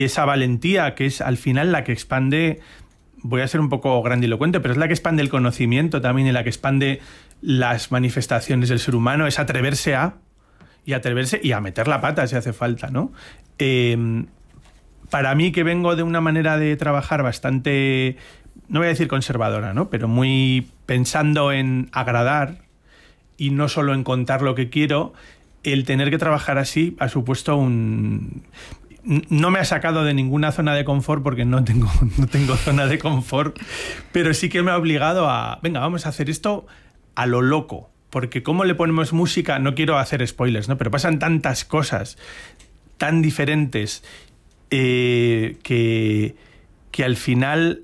esa valentía que es al final la que expande, voy a ser un poco grandilocuente, pero es la que expande el conocimiento también y la que expande las manifestaciones del ser humano, es atreverse a meter la pata si hace falta, ¿no? Para mí, que vengo de una manera de trabajar bastante, no voy a decir conservadora, ¿no? Pero muy pensando en agradar y no solo en contar lo que quiero, el tener que trabajar así ha supuesto no me ha sacado de ninguna zona de confort, porque no tengo zona de confort, pero sí que me ha obligado a, venga, vamos a hacer esto a lo loco, porque cómo le ponemos música, no quiero hacer spoilers, ¿no? Pero pasan tantas cosas tan diferentes que al final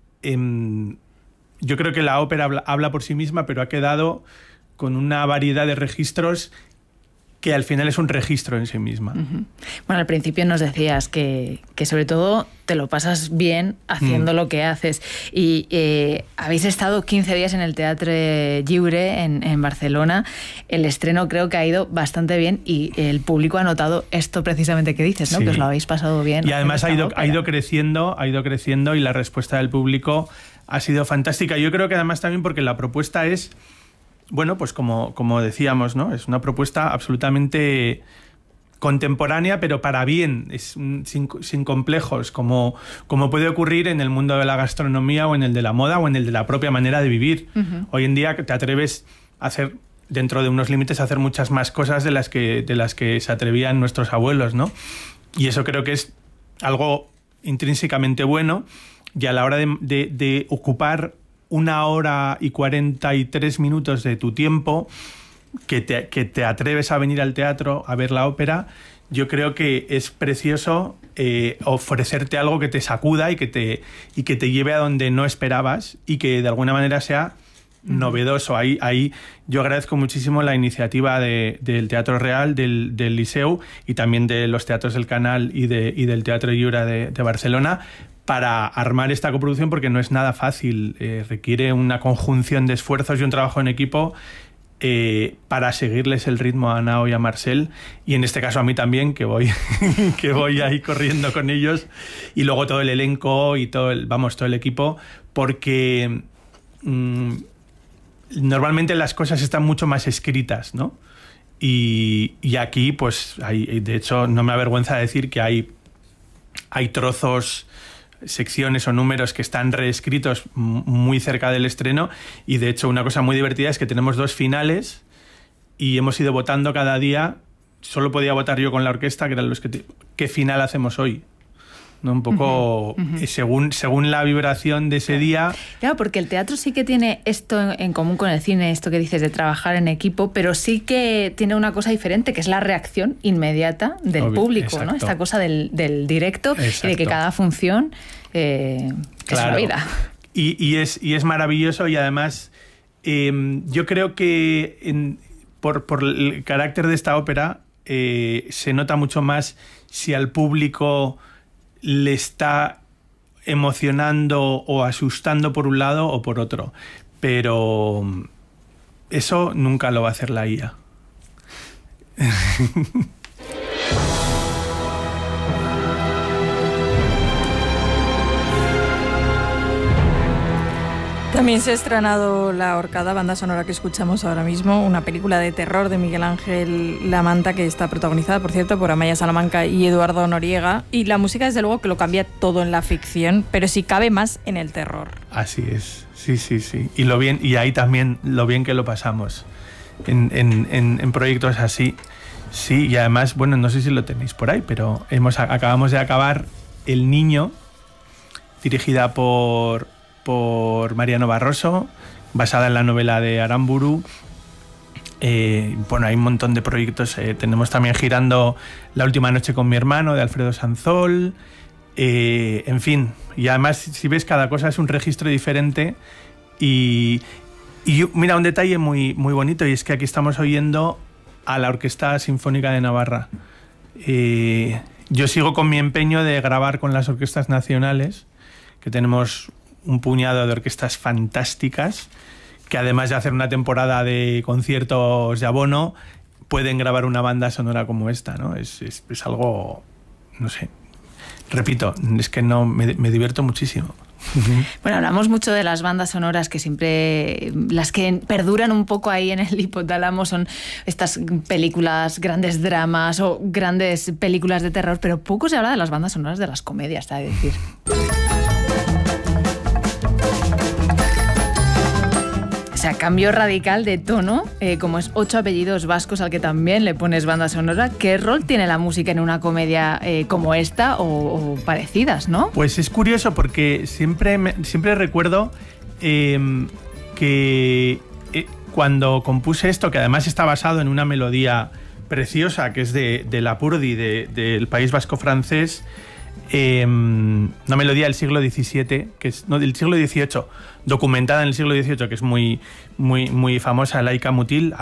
yo creo que la ópera habla por sí misma, pero ha quedado con una variedad de registros que al final es un registro en sí misma. Uh-huh. Bueno, al principio nos decías que sobre todo te lo pasas bien haciendo lo que haces. Y habéis estado 15 días en el Teatre Lliure en Barcelona. El estreno creo que ha ido bastante bien y el público ha notado esto precisamente que dices, ¿no? Sí. Que os lo habéis pasado bien. Y además ha ido creciendo y la respuesta del público ha sido fantástica. Yo creo que además también porque la propuesta es... Bueno, pues como decíamos, ¿no? Es una propuesta absolutamente contemporánea, pero para bien, sin complejos, como puede ocurrir en el mundo de la gastronomía o en el de la moda o en el de la propia manera de vivir. Uh-huh. Hoy en día te atreves a hacer, dentro de unos límites, a hacer muchas más cosas de las que se atrevían nuestros abuelos, ¿no? Y eso creo que es algo intrínsecamente bueno, y a la hora de ocupar 1 hora y 43 minutos de tu tiempo, que te atreves a venir al teatro a ver la ópera, yo creo que es precioso ofrecerte algo que te sacuda y que te lleve a donde no esperabas y que de alguna manera sea novedoso. Ahí yo agradezco muchísimo la iniciativa del Teatro Real, del Liceu, y también de los teatros del Canal y del Teatro Lliure de Barcelona, para armar esta coproducción, porque no es nada fácil, requiere una conjunción de esfuerzos y un trabajo en equipo para seguirles el ritmo a Nao y a Marcel, y en este caso a mí también, que voy ahí corriendo con ellos, y luego todo el elenco y todo el equipo, porque normalmente las cosas están mucho más escritas, ¿no? Y aquí, pues, de hecho, no me avergüenza decir que hay trozos, secciones o números que están reescritos muy cerca del estreno, y de hecho una cosa muy divertida es que tenemos 2 finales y hemos ido votando cada día. Solo podía votar yo con la orquesta, que eran los ¿qué final hacemos hoy? ¿No? Un poco según la vibración de ese día. Claro, porque el teatro sí que tiene esto en común con el cine, esto que dices de trabajar en equipo, pero sí que tiene una cosa diferente, que es la reacción inmediata del público, exacto, ¿no? Esta cosa del directo, exacto, y de que cada función es la vida. Y es maravilloso, y además yo creo que por el carácter de esta ópera se nota mucho más si al público le está emocionando o asustando por un lado o por otro. Pero eso nunca lo va a hacer la IA. También se ha estrenado La Ahorcada, banda sonora que escuchamos ahora mismo, una película de terror de Miguel Ángel Lamanta, que está protagonizada, por cierto, por Amaya Salamanca y Eduardo Noriega. Y la música, desde luego, que lo cambia todo en la ficción, pero sí cabe más en el terror. Así es, sí. Y ahí también lo bien que lo pasamos en proyectos así. Sí, y además, bueno, no sé si lo tenéis por ahí, pero acabamos de acabar El Niño, dirigida por Mariano Barroso, basada en la novela de Aramburu. Bueno, hay un montón de proyectos. Tenemos también girando La última noche con mi hermano, de Alfredo Sanzol. En fin, y además, si ves, cada cosa es un registro diferente. Y mira, un detalle muy, muy bonito, y es que aquí estamos oyendo a la Orquesta Sinfónica de Navarra. Yo sigo con mi empeño de grabar con las orquestas nacionales, que tenemos un puñado de orquestas fantásticas, que además de hacer una temporada de conciertos de abono, pueden grabar una banda sonora como esta, ¿no? Es algo, no sé, repito, es que no me divierto muchísimo. Bueno, hablamos mucho de las bandas sonoras, que siempre las que perduran un poco ahí en el hipotálamo son estas películas, grandes dramas o grandes películas de terror, pero poco se habla de las bandas sonoras de las comedias, está a decir. O sea, cambio radical de tono, como es 8 apellidos vascos al que también le pones banda sonora. ¿Qué rol tiene la música en una comedia como esta o parecidas, no? Pues es curioso porque siempre recuerdo que cuando compuse esto, que además está basado en una melodía preciosa que es de Lapurdi, del País Vasco francés, una melodía del siglo XVII, del siglo XVIII, documentada en el siglo XVIII, que es muy, muy, muy famosa, Laika Mutil,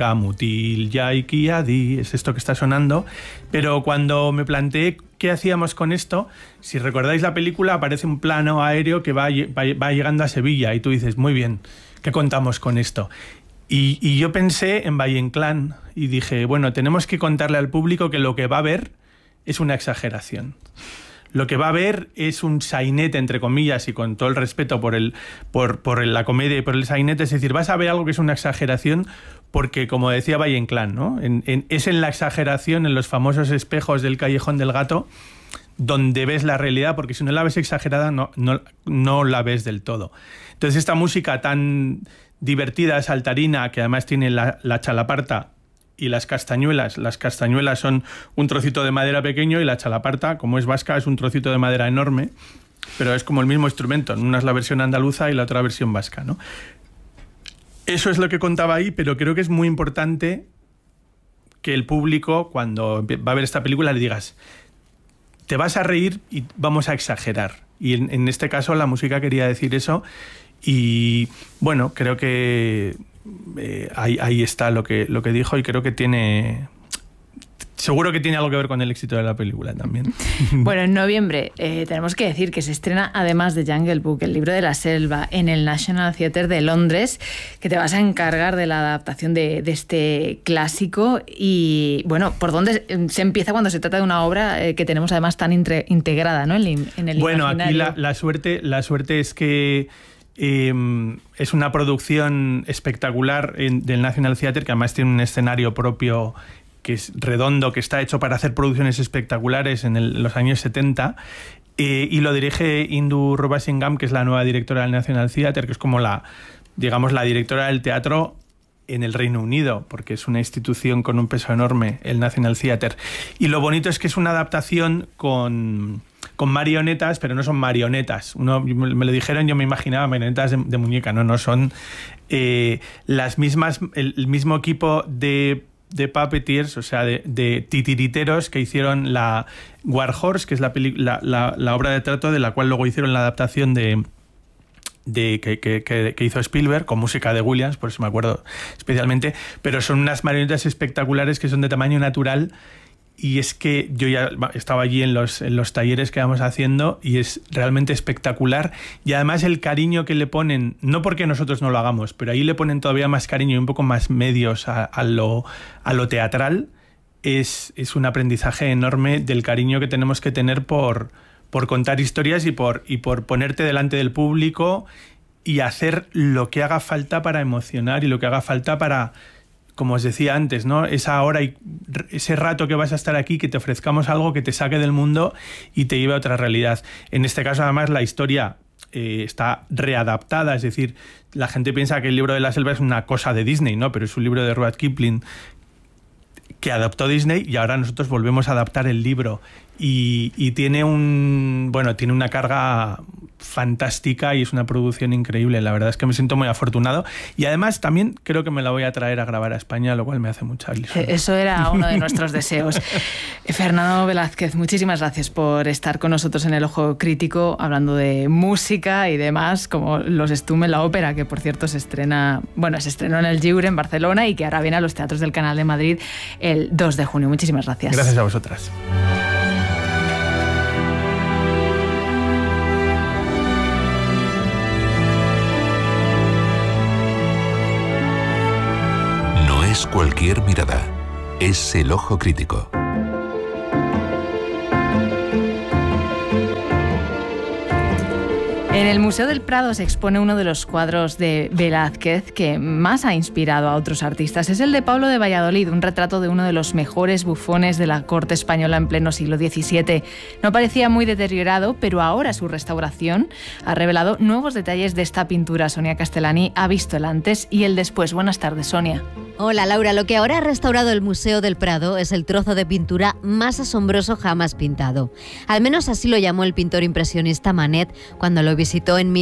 Yaiki Adi, es esto que está sonando. Pero cuando me planteé qué hacíamos con esto, si recordáis la película, aparece un plano aéreo que va llegando a Sevilla y tú dices, muy bien, ¿qué contamos con esto? Y yo pensé en Valle Inclán y dije, bueno, tenemos que contarle al público que lo que va a ver es una exageración. Lo que va a ver es un sainete, entre comillas, y con todo el respeto por la comedia y por el sainete, es decir, vas a ver algo que es una exageración porque, como decía Valle Inclán, ¿no? Es en la exageración, en los famosos espejos del Callejón del Gato, donde ves la realidad, porque si no la ves exagerada no la ves del todo. Entonces esta música tan divertida, saltarina, que además tiene la chalaparta y las castañuelas son un trocito de madera pequeño y la chalaparta, como es vasca, es un trocito de madera enorme, pero es como el mismo instrumento. Una es la versión andaluza y la otra versión vasca, ¿no? Eso es lo que contaba ahí, pero creo que es muy importante que el público, cuando va a ver esta película, le digas, te vas a reír y vamos a exagerar. Y en este caso la música quería decir eso y, bueno, creo que ahí está lo que dijo y creo que seguro que tiene algo que ver con el éxito de la película también. Bueno, en noviembre tenemos que decir que se estrena, además de Jungle Book, el libro de la selva, en el National Theatre de Londres, que te vas a encargar de la adaptación de este clásico. Y bueno, ¿por dónde se empieza cuando se trata de una obra que tenemos además tan integrada, ¿no? en el bueno, imaginario? Aquí la suerte es que es una producción espectacular del National Theatre, que además tiene un escenario propio que es redondo, que está hecho para hacer producciones espectaculares en los años 70, y lo dirige Indu Rubasingham, que es la nueva directora del National Theatre, que es como la directora del teatro en el Reino Unido, porque es una institución con un peso enorme, el National Theatre. Y lo bonito es que es una adaptación con marionetas, pero no son marionetas. Me lo dijeron, yo me imaginaba marionetas de muñeca, no son las mismas, el mismo equipo de puppeteers, o sea, de titiriteros que hicieron la War Horse, que es la obra de teatro de la cual luego hicieron la adaptación que hizo Spielberg, con música de Williams, por eso me acuerdo especialmente, pero son unas marionetas espectaculares que son de tamaño natural. Y es que yo ya estaba allí en los talleres que vamos haciendo y es realmente espectacular. Y además el cariño que le ponen, no porque nosotros no lo hagamos, pero ahí le ponen todavía más cariño y un poco más medios a lo teatral, es un aprendizaje enorme del cariño que tenemos que tener por contar historias y por ponerte delante del público y hacer lo que haga falta para emocionar y lo que haga falta para, como os decía antes, ¿no? Esa hora y ese rato que vas a estar aquí, que te ofrezcamos algo que te saque del mundo y te lleve a otra realidad. En este caso, además, la historia está readaptada, es decir, la gente piensa que el libro de la selva es una cosa de Disney, ¿no? Pero es un libro de Rudyard Kipling que adaptó Disney y ahora nosotros volvemos a adaptar el libro y tiene una carga fantástica y es una producción increíble. La verdad es que me siento muy afortunado y además también creo que me la voy a traer a grabar a España, lo cual me hace mucha ilusión. Eso era uno de nuestros deseos. Fernando Velázquez, muchísimas gracias por estar con nosotros en El Ojo Crítico hablando de música y demás, como Los Stummel, la ópera, que por cierto se estrenó en el Lliure en Barcelona y que ahora viene a los teatros del Canal de Madrid el 2 de junio. Muchísimas gracias. Gracias a vosotras. Es cualquier mirada, es El Ojo Crítico. En el Museo del Prado se expone uno de los cuadros de Velázquez que más ha inspirado a otros artistas. Es el de Pablo de Valladolid, un retrato de uno de los mejores bufones de la corte española en pleno siglo XVII. No parecía muy deteriorado, pero ahora su restauración ha revelado nuevos detalles de esta pintura. Sonia Castellani ha visto el antes y el después. Buenas tardes, Sonia. Hola, Laura. Lo que ahora ha restaurado el Museo del Prado es el trozo de pintura más asombroso jamás pintado. Al menos así lo llamó el pintor impresionista Manet cuando lo visitó en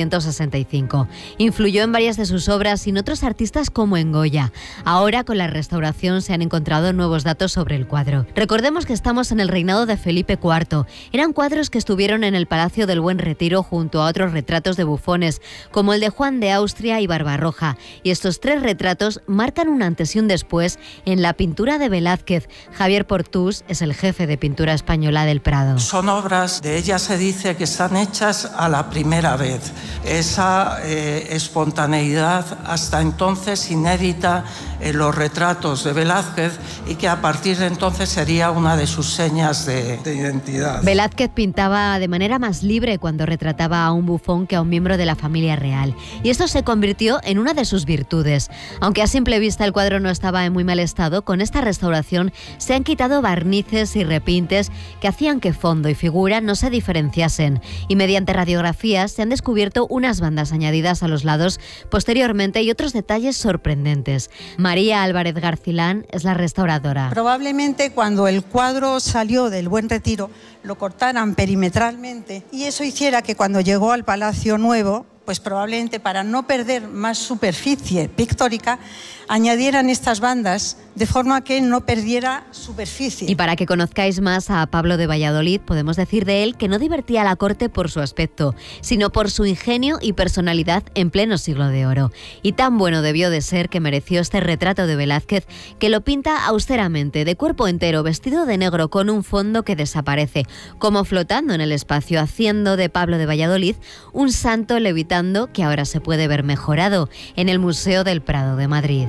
1865. Influyó en varias de sus obras y en otros artistas como en Goya. Ahora, con la restauración, se han encontrado nuevos datos sobre el cuadro. Recordemos que estamos en el reinado de Felipe IV. Eran cuadros que estuvieron en el Palacio del Buen Retiro junto a otros retratos de bufones, como el de Juan de Austria y Barbarroja. Y estos 3 retratos marcan un antes y un después en la pintura de Velázquez. Javier Portús es el jefe de pintura española del Prado. Son obras, de ellas se dice que están hechas a la primera vez. Esa espontaneidad hasta entonces inédita en los retratos de Velázquez y que a partir de entonces sería una de sus señas de identidad. Velázquez pintaba de manera más libre cuando retrataba a un bufón que a un miembro de la familia real. Y esto se convirtió en una de sus virtudes. Aunque a simple vista el cuadro no estaba en muy mal estado, con esta restauración se han quitado barnices y repintes que hacían que fondo y figura no se diferenciasen. Y mediante radiografías se han descubierto unas bandas añadidas a los lados posteriormente y otros detalles sorprendentes. María Álvarez Garcilán es la restauradora. Probablemente cuando el cuadro salió del Buen Retiro lo cortaran perimetralmente y eso hiciera que cuando llegó al Palacio Nuevo, pues probablemente para no perder más superficie pictórica, añadieran estas bandas de forma que no perdiera superficie. Y para que conozcáis más a Pablo de Valladolid, podemos decir de él que no divertía a la corte por su aspecto, sino por su ingenio y personalidad en pleno siglo de oro. Y tan bueno debió de ser que mereció este retrato de Velázquez, que lo pinta austeramente, de cuerpo entero, vestido de negro, con un fondo que desaparece, como flotando en el espacio, haciendo de Pablo de Valladolid un santo levitando que ahora se puede ver mejorado en el Museo del Prado de Madrid.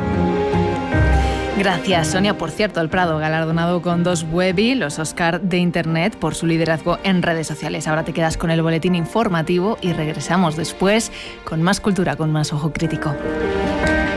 Gracias, Sonia. Por cierto, el Prado galardonado con 2 Webby, los Oscar de Internet, por su liderazgo en redes sociales. Ahora te quedas con el boletín informativo y regresamos después con más cultura, con más Ojo Crítico.